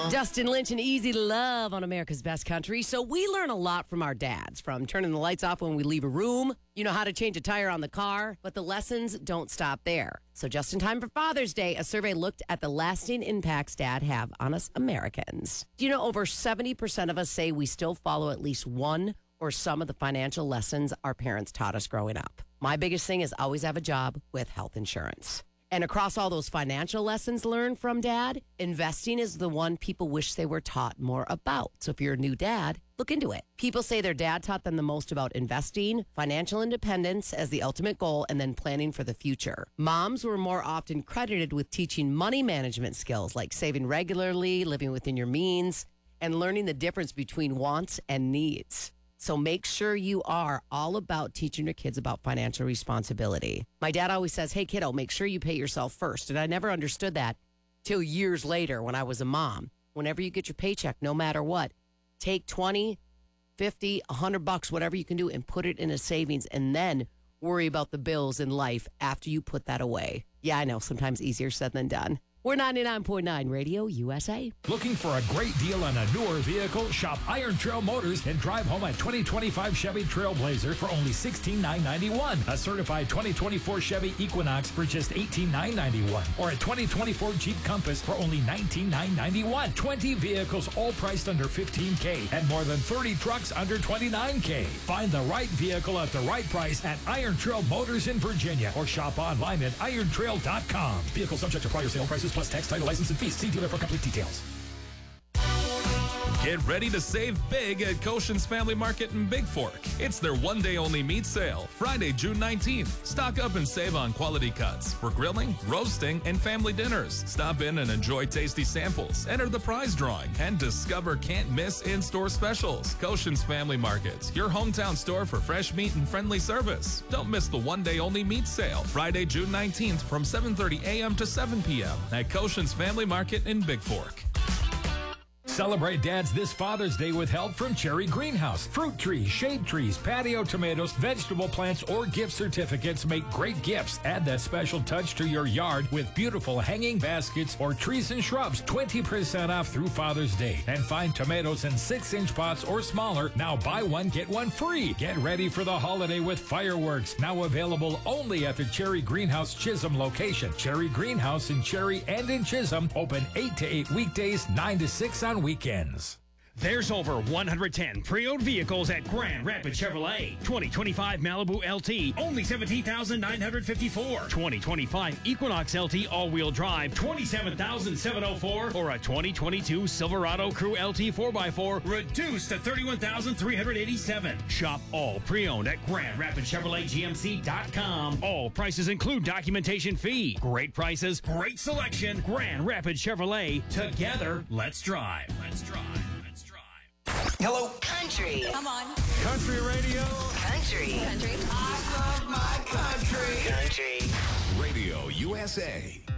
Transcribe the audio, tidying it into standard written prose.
Dustin Lynch and Easy to Love on America's Best Country. So we learn a lot from our dads, from turning the lights off when we leave a room, you know how to change a tire on the car, but the lessons don't stop there. So just in time for Father's Day, a survey looked at the lasting impacts dad have on us Americans. Do you know over 70% of us say we still follow at least one or some of the financial lessons our parents taught us growing up? My biggest thing is always have a job with health insurance. And across all those financial lessons learned from dad, investing is the one people wish they were taught more about. So if you're a new dad, look into it. People say their dad taught them the most about investing, financial independence as the ultimate goal, and then planning for the future. Moms were more often credited with teaching money management skills like saving regularly, living within your means, and learning the difference between wants and needs. So make sure you are all about teaching your kids about financial responsibility. My dad always says, hey, kiddo, make sure you pay yourself first. And I never understood that till years later when I was a mom. Whenever you get your paycheck, no matter what, take 20, 50, $100, whatever you can do, and put it in a savings, and then worry about the bills in life after you put that away. Yeah, I know, sometimes easier said than done. We're 99.9 Radio USA. Looking for a great deal on a newer vehicle? Shop Iron Trail Motors and drive home a 2025 Chevy Trailblazer for only $16,991. A certified 2024 Chevy Equinox for just $18,991. Or a 2024 Jeep Compass for only $19,991. 20 vehicles all priced under $15K and more than 30 trucks under $29K. Find the right vehicle at the right price at Iron Trail Motors in Virginia or shop online at irontrail.com. Vehicle subject to prior sale prices plus tax, title, license, and fees. See dealer for complete details. Get ready to save big at Koshin's Family Market in Big Fork. It's their one-day-only meat sale, Friday, June 19th. Stock up and save on quality cuts for grilling, roasting, and family dinners. Stop in and enjoy tasty samples, enter the prize drawing, and discover can't-miss in-store specials. Koshin's Family Market, your hometown store for fresh meat and friendly service. Don't miss the one-day-only meat sale, Friday, June 19th from 7:30 a.m. to 7 p.m. at Koshin's Family Market in Big Fork. Celebrate dads this Father's Day with help from Cherry Greenhouse. Fruit trees, shade trees, patio tomatoes, vegetable plants, or gift certificates make great gifts. Add that special touch to your yard with beautiful hanging baskets or trees and shrubs. 20% off through Father's Day. And find tomatoes in 6-inch pots or smaller. Now buy one, get one free. Get ready for the holiday with fireworks. Now available only at the Cherry Greenhouse Chisholm location. Cherry Greenhouse in Cherry and in Chisholm. Open 8 to 8 weekdays, 9 to 6 on weekends. There's over 110 pre-owned vehicles at Grand Rapids Chevrolet. 2025 Malibu LT, only $17,954. 2025 Equinox LT all-wheel drive, $27,704. Or a 2022 Silverado Crew LT 4x4, reduced to $31,387. Shop all pre-owned at Grand Rapids Chevrolet GMC.com. All prices include documentation fee. Great prices, great selection. Grand Rapids Chevrolet. Together, let's drive. Let's drive. Hello. Country. Come on. Country radio. Country. I love my country. Country. Radio USA.